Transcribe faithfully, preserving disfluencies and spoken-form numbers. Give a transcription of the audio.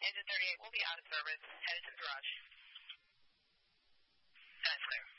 Engine thirty-eight will be out of service, headed to the garage. That's clear.